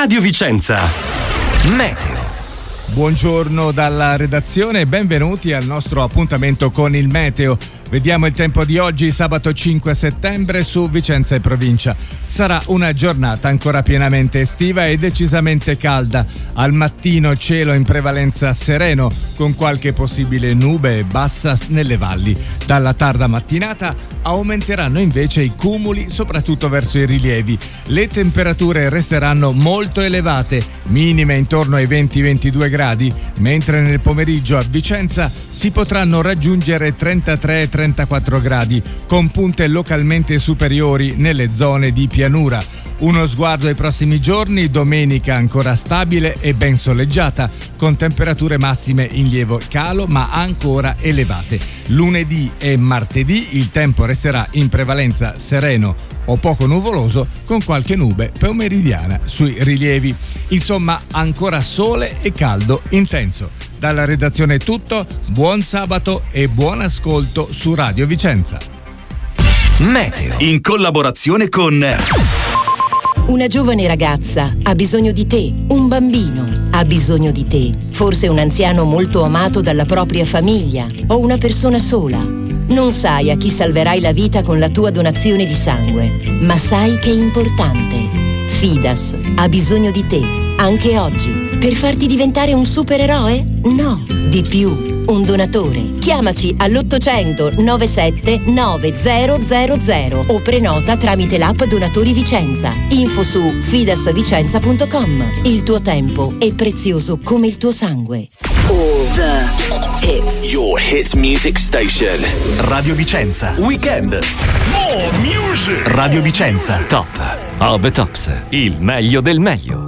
Radio Vicenza. Meteo. Buongiorno dalla redazione e benvenuti al nostro appuntamento con il meteo. Vediamo il tempo di oggi, sabato 5 settembre, su Vicenza e provincia. Sarà una giornata ancora pienamente estiva e decisamente calda. Al mattino cielo in prevalenza sereno, con qualche possibile nube bassa nelle valli. Dalla tarda mattinata aumenteranno invece i cumuli, soprattutto verso i rilievi. Le temperature resteranno molto elevate, minime intorno ai 20-22 gradi, mentre nel pomeriggio a Vicenza si potranno raggiungere 33-34 gradi, con punte localmente superiori nelle zone di pianura. Uno sguardo ai prossimi giorni: domenica ancora stabile e ben soleggiata, con temperature massime in lieve calo ma ancora elevate. Lunedì e martedì il tempo resterà in prevalenza sereno o poco nuvoloso, con qualche nube pomeridiana sui rilievi. Insomma, ancora sole e caldo intenso. Dalla redazione è tutto, buon sabato e buon ascolto su Radio Vicenza. Meteo, in collaborazione con... Una giovane ragazza ha bisogno di te, un bambino ha bisogno di te, forse un anziano molto amato dalla propria famiglia o una persona sola. Non sai a chi salverai la vita con la tua donazione di sangue, ma sai che è importante. Fidas ha bisogno di te, anche oggi, per farti diventare un supereroe? No, di più. Un donatore. Chiamaci all'800 97 9000 o prenota tramite l'app Donatori Vicenza. Info su fidasvicenza.com. Il tuo tempo è prezioso come il tuo sangue. All the hits. Your hits music station. Radio Vicenza. Weekend. More music. Radio Vicenza. Top of the Tops. Il meglio del meglio.